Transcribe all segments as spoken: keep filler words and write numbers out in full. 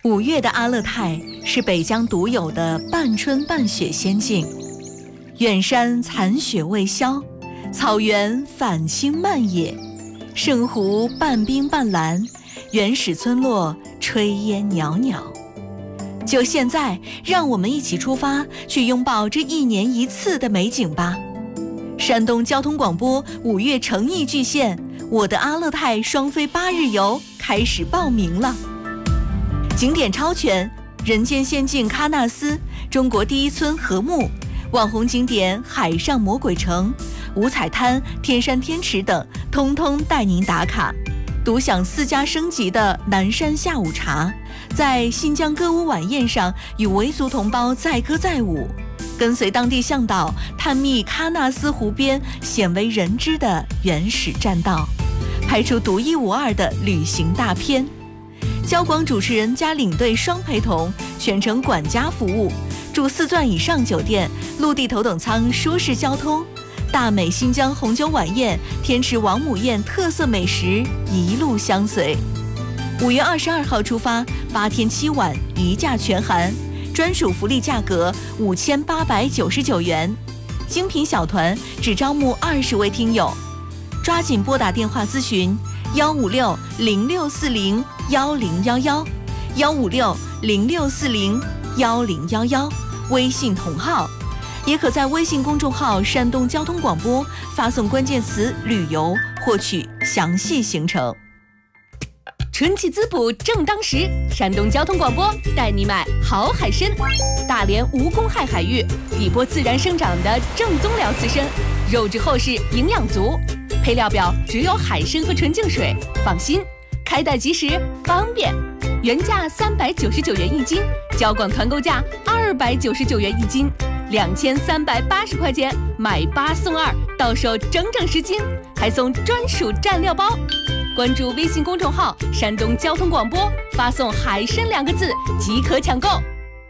五月的阿勒泰是北疆独有的半春半雪仙境，远山残雪未消，草原返青漫野，圣湖半冰半蓝，原始村落炊烟袅袅。就现在，让我们一起出发，去拥抱这一年一次的美景吧。山东交通广播五月诚意巨献，我的阿勒泰双飞八日游开始报名了。景点超全，人间仙境喀纳斯，中国第一村禾木，网红景点海上魔鬼城、五彩滩、天山天池等，通通带您打卡。独享四家升级的南山下午茶，在新疆歌舞晚宴上与维族同胞载歌载舞，跟随当地向导探秘喀纳斯湖边鲜为人知的原始栈道，拍出独一无二的旅行大片。交广主持人加领队双陪同，全程管家服务，住四钻以上酒店，陆地头等舱舒适交通，大美新疆红酒晚宴、天池王母宴特色美食一路相随。五月二十二号出发，八天七晚一价全含，专属福利价格五千八百九十九元，精品小团只招募二十位听友，抓紧拨打电话咨询幺五六零六四零幺零幺幺幺五六零六四零幺零幺幺，微信同号。也可在微信公众号山东交通广播发送关键词旅游获取详细行程。 春季滋补正当时，山东交通广播带你买好海参。大连无公害海域，底波自然生长的正宗辽刺参，肉质厚实，营养足。配料表只有海参和纯净水，放心，开袋即时，方便。原价三百九十九元一斤，交广团购价二百九十九元一斤。两千三百八十块钱买八送二，到手整整十斤，还送专属蘸料包。关注微信公众号山东交通广播，发送海参两个字即可抢购。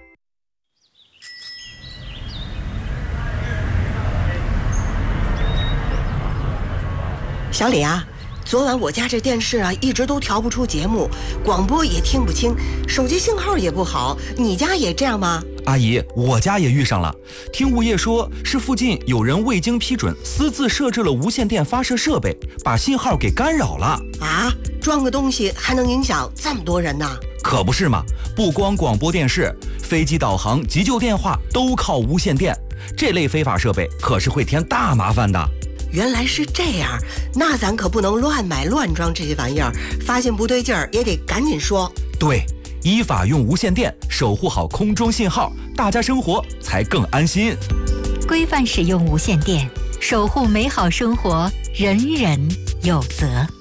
小李啊，昨晚我家这电视啊一直都调不出节目，广播也听不清，手机信号也不好，你家也这样吗？ 阿姨，我家也遇上了。听物业说是附近有人未经批准私自设置了无线电发射设备，把信号给干扰了。 啊，装个东西还能影响这么多人呢？ 可不是嘛，不光广播电视，飞机导航、急救电话都靠无线电，这类非法设备可是会添大麻烦的。 原来是这样，那咱可不能乱买乱装这些玩意儿，发现不对劲儿也得赶紧说。 对，依法用无线电守护好空中信号，大家生活才更安心。 规范使用无线电，守护美好生活，人人有责。